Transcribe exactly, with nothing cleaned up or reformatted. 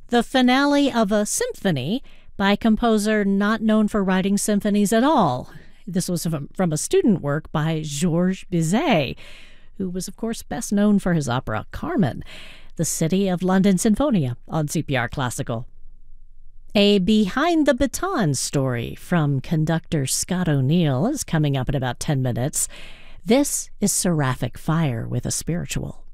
the finale of a symphony by a composer not known for writing symphonies at all. This was from a student work by Georges Bizet, who was, of course, best known for his opera Carmen, the City of London Sinfonia on C P R Classical. A Behind the Baton story from conductor Scott O'Neill is coming up in about ten minutes. This is Seraphic Fire with a Spiritual.